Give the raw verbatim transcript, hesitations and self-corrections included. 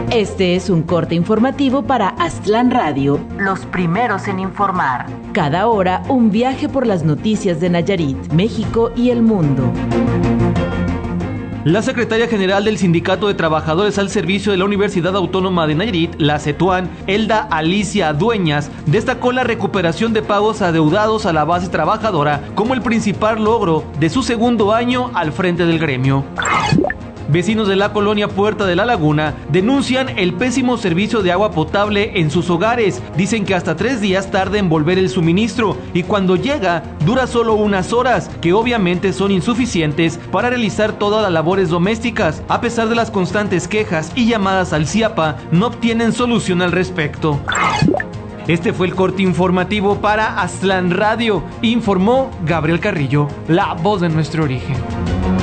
Este es un corte informativo para Aztlán Radio, los primeros en informar. Cada hora, un viaje por las noticias de Nayarit, México y el mundo. La secretaria general del Sindicato de Trabajadores al Servicio de la Universidad Autónoma de Nayarit, la CETUAN, Elda Alicia Dueñas, destacó la recuperación de pagos adeudados a la base trabajadora como el principal logro de su segundo año al frente del gremio. Vecinos de la colonia Puerta de la Laguna denuncian el pésimo servicio de agua potable en sus hogares. Dicen que hasta tres días tarda en volver el suministro y cuando llega dura solo unas horas, que obviamente son insuficientes para realizar todas las labores domésticas. A pesar de las constantes quejas y llamadas al CIAPA, no obtienen solución al respecto. Este fue el corte informativo para Aztlán Radio, informó Gabriel Carrillo, la voz de nuestro origen.